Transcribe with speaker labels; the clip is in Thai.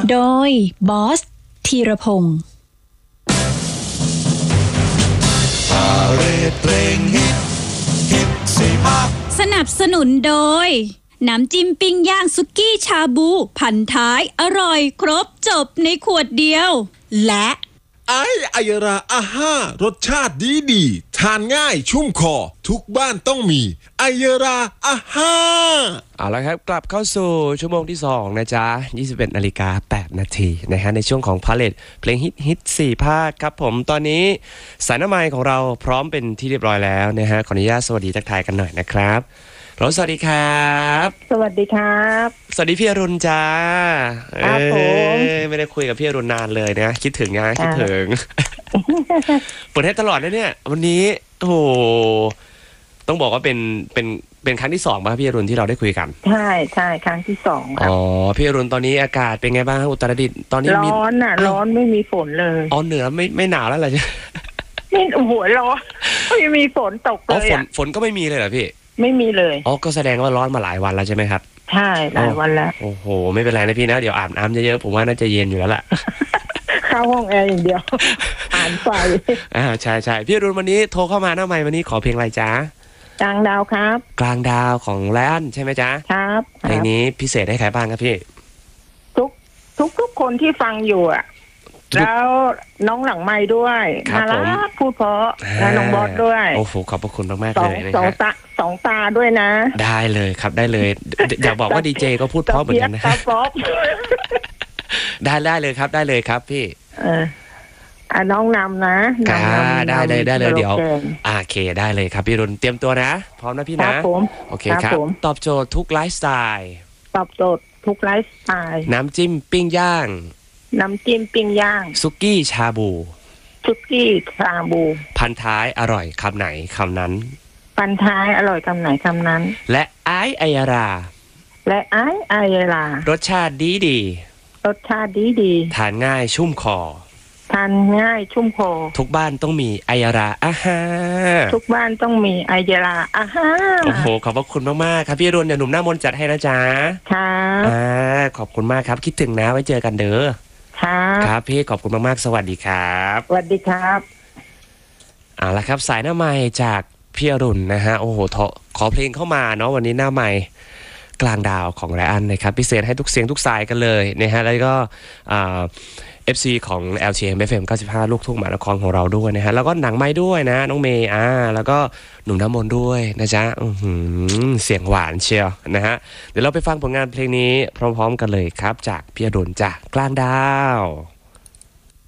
Speaker 1: โดยบอสธีรพงศ์สนับสนุนโดยน้ำจิ้มปิ้งย่างสุกี้ชาบูพันท้ายอร่อยครบจบในขวดเดียวและ
Speaker 2: ไอยราอาห้ารสชาติดีทานง่ายชุ่มคอทุกบ้านต้องมีไอยราอาห้า
Speaker 3: เอาละครับกลับเข้าสู่ชั่วโมงที่2นะจ๊ะ 21:08 นาทีนะฮะในช่วงของพาเลทเพลงฮิต4ภาคครับผมตอนนี้สายน้ำไมค์ของเราพร้อมเป็นที่เรียบร้อยแล้วนะฮะขออนุญาตสวัสดีทักทายกันหน่อยนะครับสวัสดีครับ
Speaker 4: สวัสดีครับ
Speaker 3: สวัสดีพี่อรุณจ้า
Speaker 4: ครับผม
Speaker 3: ไม่ได้คุยกับพี่อรุณนานเลยนะคิดถึงนะคิดถึงเปิดให้ตลอดนะเนี่ยวันนี้โอ้โหต้องบอกว่าเป็นครั้งที่2ป่ะพี่อรุณที่เราได้คุยกัน
Speaker 4: ใช่ครั้งที่2ครับ
Speaker 3: อ๋อพี่อรุณตอนนี้อากาศเป็นไงบ้างอุตรดิตถ์ตอนนี้
Speaker 4: ร้อนน่ะร้อนไม่มีฝนเลย
Speaker 3: อ๋อเหนือไม่หนาวแล้วเหรอ
Speaker 4: ไม่หัวร้อนไม่มีฝนตกเลย
Speaker 3: ฝนก็ไม่มีเลยเหรอพี่
Speaker 4: ไม่มีเลย
Speaker 3: อ๋อก็แสดงว่าร้อนมาหลายวันแล้วใช่ไหมครับ
Speaker 4: ใช่หลายวันแล้ว
Speaker 3: โอ้โหไม่เป็นไรนะพี่นะเดี๋ยวอาบน้ำเยอะๆผมว่าน่าจะเย็นอยู่แล้วล่ะ
Speaker 4: เข้าห้องแอร์อย่างเดียวอ่านไฟ
Speaker 3: ใช่พี่รุ่นวันนี้โทรเข้ามาหน้าไมค์วันนี้ขอเพลงอะไรจ๊ะ
Speaker 4: กลางดาวครับ
Speaker 3: กลางดาวของไลอ้อนใช่ไหมจ๊ะ
Speaker 4: ครับ
Speaker 3: เพลงนี้พิเศษให้ใครบ้างครับพี่
Speaker 4: ทุกคนที่ฟังอยู่อ่ะแล้วน้องหลังไม้ด้วยน่ารักพูดเพราะและน้องบอสด้วย
Speaker 3: โอ้โหขอบพระคุณมากๆเลยนะ
Speaker 4: ฮะสองตาด้วยนะ
Speaker 3: ได้เลยครับได้เลยอยากบอกว่าดีเจก็พูดเพราะเหมือนกันนะได้เลยครับได้เลยครับพี่
Speaker 4: น้องนำนะ
Speaker 3: ได้เลยเดี๋ยวโอเคได้เลยครับพี่รุนเตรียมตัวนะพร้อมนะพี่นะโอเคครับตอบโจทย์ทุกไลฟ์สไตล์
Speaker 4: ตอบโจทย์ทุกไลฟ์สไตล์
Speaker 3: น้ำจิ้มปิ้งย่าง
Speaker 4: สุ
Speaker 3: กี้ชาบูพันท้ายอร่อยคำไหนคำนั้น
Speaker 4: พันท้ายอร่อยคำไหนคำนั้น
Speaker 3: และไอรารสชาติดีทานง่ายชุ่มคอทุกบ้านต้องมีไอยราอาฮา
Speaker 4: ทุกบ้านต้องมีไอยราอาฮา
Speaker 3: โอ้โหขอบพระคุณมากๆครับพี่รุ่นเดี๋ยวหนุ่มหน้ามนต์จัดให้นะจ๊ะ
Speaker 4: ครับ
Speaker 3: ขอบคุณมากครับคิดถึงนะไว้เจอกันเด้อครับพี่ขอบคุณมากๆสวัสดีครับ
Speaker 4: สวัสดีครับ
Speaker 3: เอาละครับสายหน้าไมค์จากพี่อรุณนะฮะโอ้โหขอเพลงเข้ามาเนาะวันนี้หน้าไมค์กลางดาวของไรอันนะครับพิเศษให้ทุกเสียงทุกสายกันเลยนะฮะแล้วก็FC ของ LTM FM 95 ลูกทุ่งมหานครของเราด้วยนะฮะแล้วก็หนังไม้ด้วยนะน้องเมย์แล้วก็หนุ่มน้ำมนต์ด้วยนะจ๊ะเสียงหวานเชียวนะฮะเดี๋ยวเราไปฟังผลงานเพลงนี้พร้อมๆกันเลยครับจากพี่อรุณจากกลางดาว